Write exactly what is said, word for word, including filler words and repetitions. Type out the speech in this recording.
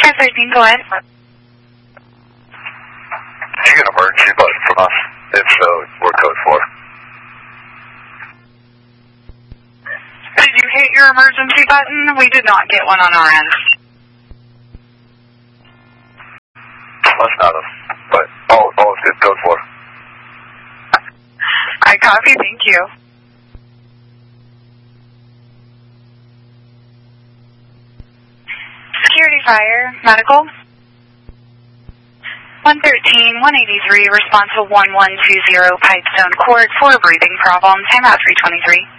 five thirteen, go ahead. Did you get an emergency button from us? If so, we're code four. Did you hit your emergency button? We did not get one on our end. Must not have. But, oh, oh, it's code four. I copy, thank you. Security fire, medical. one thirteen, one eighty-three, response to one one two zero Pipestone Court for a breathing problem, timeout three twenty-three.